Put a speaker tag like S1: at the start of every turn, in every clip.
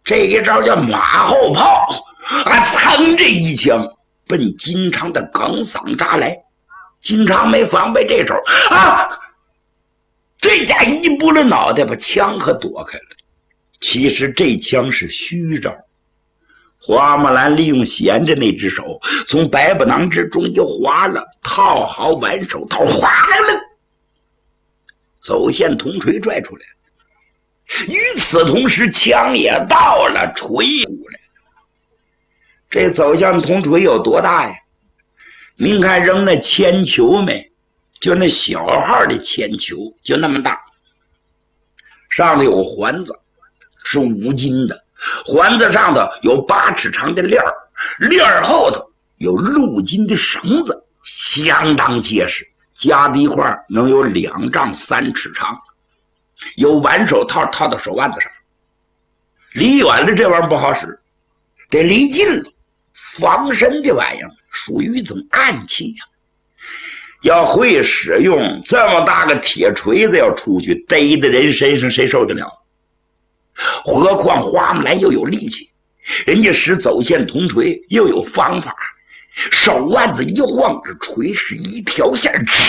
S1: 这一招叫马后炮啊！噌，这一枪奔金昌的梗嗓扎来。金昌没防备这手啊，这家一拨了脑袋，把枪可躲开了。其实这枪是虚招。花木兰利用闲着那只手，从百步囊之中一划了，套好挽手套，哗啦啦，走线铜锤拽出来。与此同时，枪也到了，锤出来。这走线铜锤有多大呀？您看扔那铅球没？就那小号的铅球，就那么大。上头有环子，是5斤的。环子上头有8尺长的链儿，链儿后头有6斤的绳子，相当结实，加在一块能有2丈3尺长。有挽手套套到手腕子上，离远了这玩意儿不好使，得离近了。防身的玩意儿属于一种暗器呀、要会使用，这么大个铁锤子要出去逮在人身上，谁受得了？何况花木兰又有力气，人家使走线铜锤又有方法，手腕子一晃，这锤是一条线，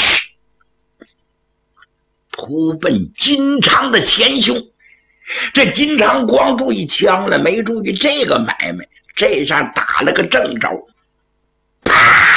S1: 扑奔金昌的前胸。这金昌光注意枪了，没注意这个买卖，这下打了个正着。啪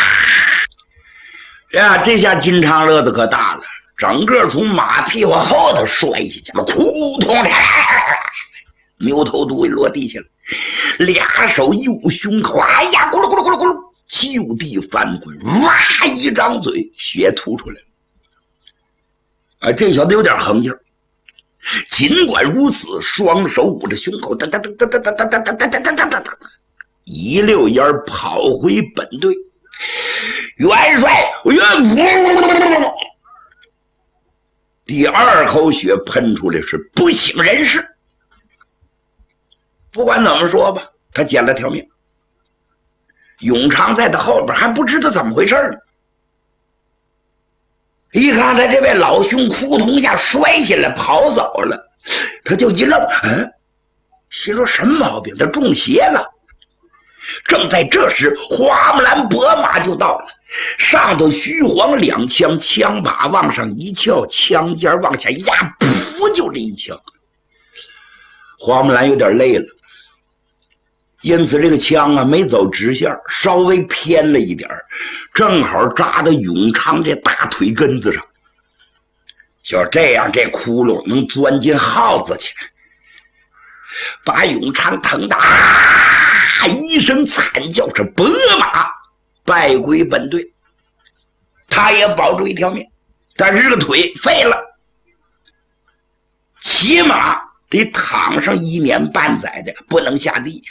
S1: 呀！这下金昌乐子可大了，整个从马屁股后头摔下去了，扑通的，牛头犊落地下了，俩手一捂胸口，哎呀，咕噜咕噜咕噜咕噜，就地翻滚，哇，一张嘴，血吐出来了。啊，这小子有点横劲儿。尽管如此，双手捂着胸口，哒哒哒哒哒哒哒哒哒哒哒哒哒，一溜烟跑回本队。元帅，第2口血喷出来是不省人事。不管怎么说吧，他捡了条命。永昌在他后边还不知道怎么回事呢。一看他这位老兄扑通一下摔下来跑走了，他就一愣，心说什么毛病？他中邪了。正在这时，花木兰拨马就到了，上头虚晃2枪，枪把往上一翘，枪尖往下压，噗，就这一枪。花木兰有点累了，因此这个枪啊没走直线，稍微偏了一点，正好扎到永昌这大腿根子上。就这样，这窟窿能钻进耗子去，把永昌疼得一声惨叫，是拨马败归本队。他也保住一条命，但是这个腿废了，起码得躺上1年半载的，不能下地呀。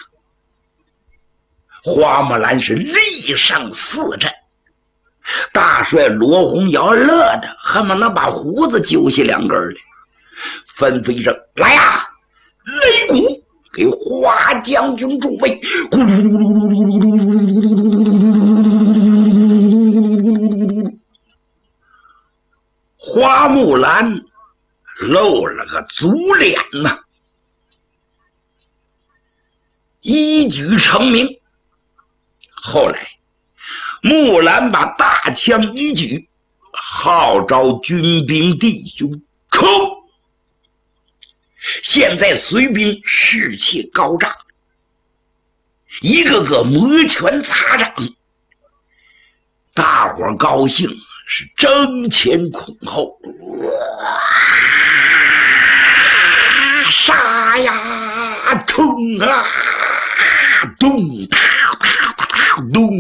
S1: 花木兰是力胜4阵，大帅罗洪尧乐的恨不能把胡子揪下2根来，吩咐一声：“来呀，擂鼓，给花将军助威！”咕噜噜噜噜噜噜噜噜噜噜，花木兰露了个足脸呐，一举成名。后来木兰把大枪一举，号召军兵弟兄冲。现在随兵士气高涨，一个个摩拳擦掌，大伙高兴是争前恐后，杀呀，冲啊，咚哒哒哒哒咚。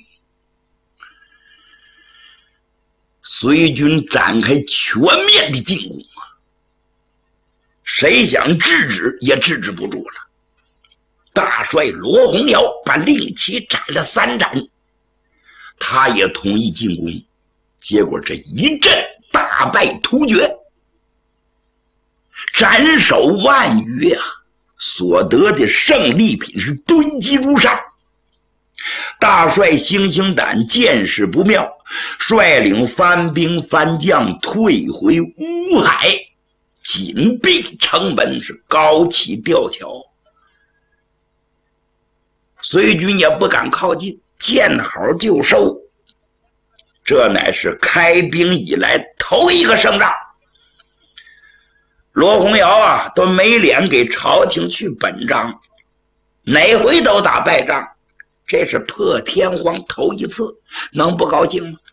S1: 隋军展开全面的进攻啊！谁想制止也制止不住了。大帅罗洪尧把令旗斩了3斩，他也同意进攻，结果这一阵大败突厥，斩首万余啊！所得的胜利品是堆积如山。大帅星星胆见势不妙，率领番兵番将退回乌海，紧闭城门，是高起吊桥。 随军也不敢靠近，见好就收。这乃是开兵以来头一个胜仗。罗洪尧啊，都没脸给朝廷去本章，哪回都打败仗，这是破天荒头一次，能不高兴吗？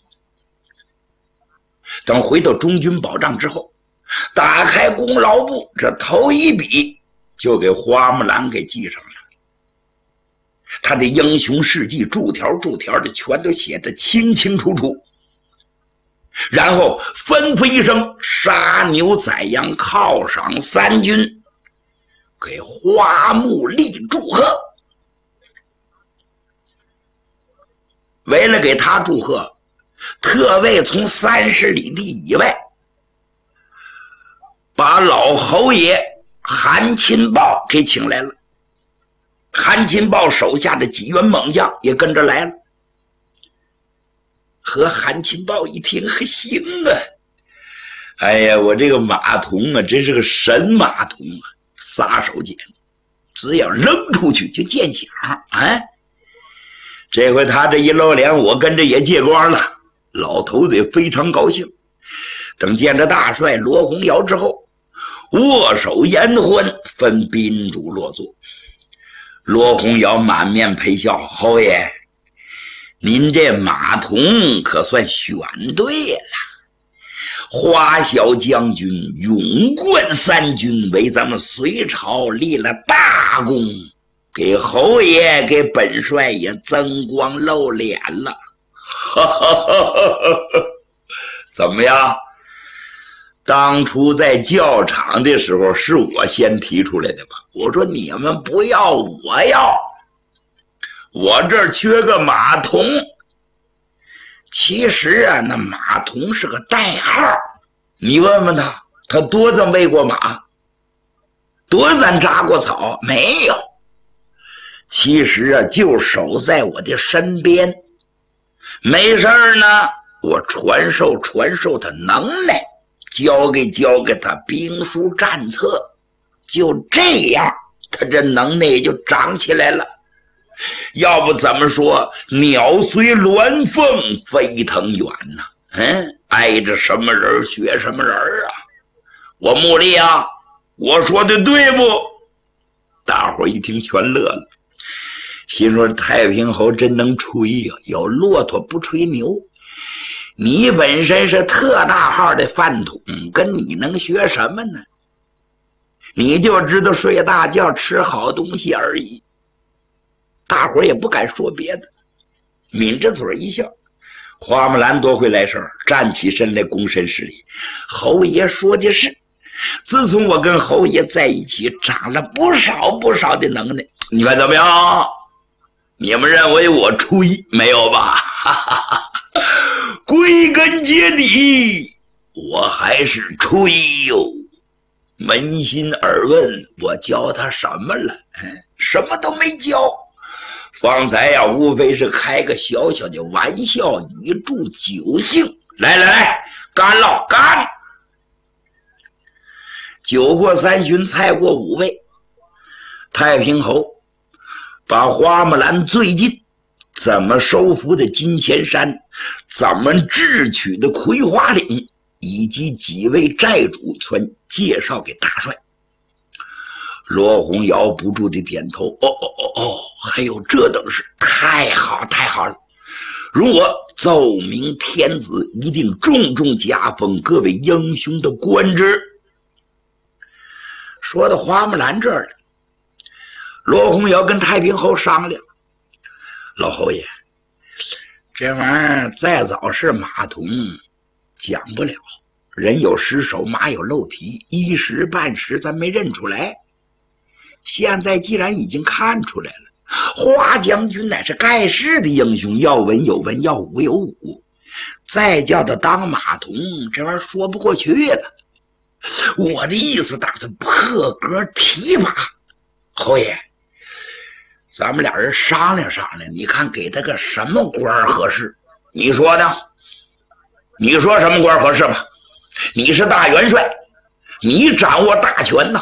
S1: 等回到中军保障之后，打开功劳簿，这头一笔就给花木兰给记上了。他的英雄事迹逐条的全都写得清清楚楚，然后吩咐一声，杀牛宰羊犒赏3军，给花木立祝贺。为了给他祝贺，特为从30里地以外把老侯爷韩钦豹给请来了。韩钦豹手下的几员猛将也跟着来了。和韩钦豹一听，行啊，哎呀，我这个马童啊，真是个神马童啊，撒手锏，只要扔出去就见响啊！这回他这一露脸，我跟着也借光了。老头子也非常高兴。等见着大帅罗洪尧之后，握手言欢，分宾主落座。罗洪尧满面陪笑，侯爷，您这马童可算选对了。花小将军勇冠3军，为咱们隋朝立了大功，给侯爷给本帅也增光露脸了。怎么样？当初在教场的时候是我先提出来的吧？我说你们不要，我要，我这儿缺个马童。其实啊，那马童是个代号，你问问他，他多咱喂过马，多咱扎过草，没有。其实啊，就守在我的身边，没事儿呢，我传授他能耐，教给他兵书战策，就这样，他这能耐也就长起来了。要不怎么说鸟随鸾凤飞腾远呢？挨着什么人学什么人啊！我穆力啊，我说的对不？大伙一听全乐了，心说太平侯真能吹呀，有骆驼不吹牛。你本身是特大号的饭桶，跟你能学什么呢？你就知道睡大觉吃好东西而已。大伙也不敢说别的，抿着嘴一笑。花木兰多会来事儿，站起身来躬身施礼。侯爷说的是，自从我跟侯爷在一起，长了不少的能耐。你看怎么样？你们认为我吹没有吧？归根结底，我还是吹哟。扪心而问，我教他什么了？什么都没教。方才呀，无非是开个小小的玩笑，以助酒兴。来，干了，干！酒过3巡，菜过5味。太平侯把花木兰最近怎么收服的金钱山，怎么智取的葵花岭，以及几位寨主全介绍给大帅。罗洪尧不住地点头，还有这等事，太好了！容我奏明天子，一定重重加封各位英雄的官职。说到花木兰这儿了，罗洪尧跟太平侯商量，老侯爷，这玩意儿再早是马童讲不了，人有失手，马有漏蹄，一时半时咱没认出来。现在既然已经看出来了，花将军乃是盖世的英雄，要文有文，要武有武，再叫他当马童，这玩意儿说不过去了。我的意思打算破格提拔。侯爷，咱们俩人商量商量，你看给他个什么官合适？你说呢？你说什么官合适吧？你是大元帅，你掌握大权呐。